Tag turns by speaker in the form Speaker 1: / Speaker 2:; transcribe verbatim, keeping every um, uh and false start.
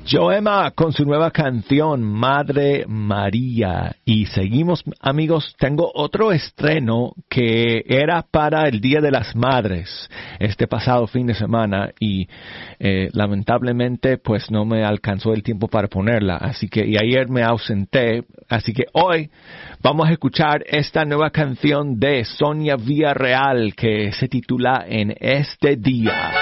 Speaker 1: Joema con su nueva canción Madre María. Y seguimos, amigos, tengo otro estreno que era para el Día de las Madres este pasado fin de semana y eh, lamentablemente pues no me alcanzó el tiempo para ponerla, así que y ayer me ausenté, así que hoy vamos a escuchar esta nueva canción de Sonia Villarreal que se titula En este día.